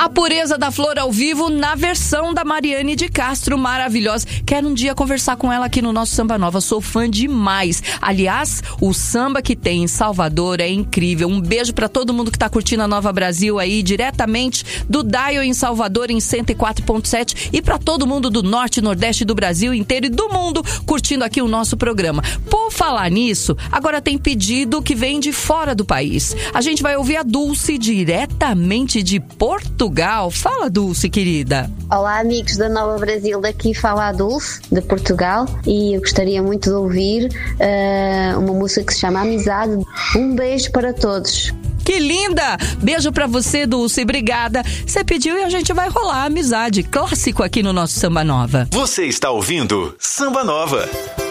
A Pureza da Flor ao vivo na versão da Mariane de Castro, maravilhosa. Quero um dia conversar com ela aqui no nosso Samba Nova, sou fã demais. Aliás, o samba que tem em Salvador é incrível. Um beijo pra todo mundo que tá curtindo a Nova Brasil aí, diretamente do Dial em Salvador em 104.7, e pra todo mundo do norte e nordeste do Brasil inteiro e do mundo curtindo aqui o nosso programa. Por falar nisso, agora tem pedido que vem de fora do país. A gente vai ouvir a Dulce diretamente de Portugal. Fala, Dulce, querida. Olá, amigos da Nova Brasil, daqui fala a Dulce, de Portugal, e eu gostaria muito de ouvir uma música que se chama Amizade. Um beijo para todos. Que linda! Beijo pra você, Dulce, obrigada. Você pediu e a gente vai rolar a Amizade, clássico aqui no nosso Samba Nova. Você está ouvindo Samba Nova.